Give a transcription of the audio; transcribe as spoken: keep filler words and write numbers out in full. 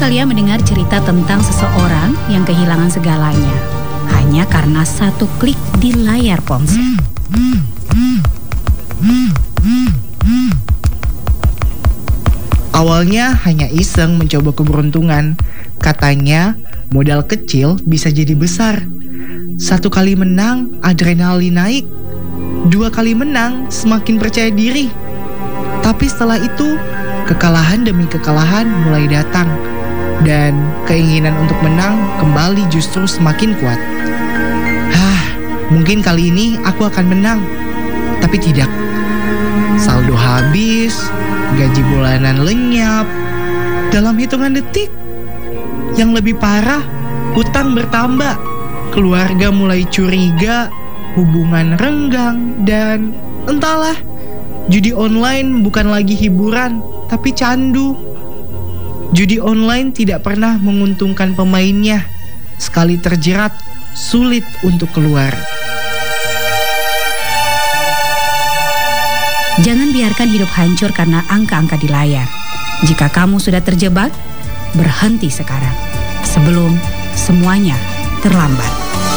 kalian mendengar cerita tentang seseorang yang kehilangan segalanya hanya karena satu klik di layar ponsel. Awalnya hanya iseng mencoba keberuntungan. Katanya modal kecil bisa jadi besar. Satu kali menang, adrenalin naik. Dua kali menang, semakin percaya diri. Tapi setelah itu, kekalahan demi kekalahan mulai datang. Dan keinginan untuk menang kembali justru semakin kuat. Hah, mungkin kali ini aku akan menang. Tapi tidak. Saldo habis, gaji bulanan lenyap dalam hitungan detik. Yang lebih parah, hutang bertambah, keluarga mulai curiga, hubungan renggang, dan entahlah, judi online bukan lagi hiburan, tapi candu. Judi online tidak pernah menguntungkan pemainnya. Sekali terjerat, sulit untuk keluar. Jangan biarkan hidup hancur karena angka-angka di layar. Jika kamu sudah terjebak, berhenti sekarang sebelum semuanya terlambat.